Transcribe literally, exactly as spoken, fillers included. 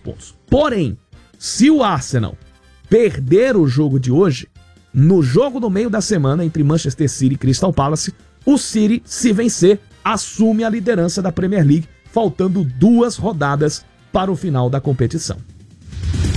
pontos. Porém, se o Arsenal perder o jogo de hoje, no jogo do meio da semana entre Manchester City e Crystal Palace, o City, se vencer, assume a liderança da Premier League, faltando duas rodadas para o final da competição.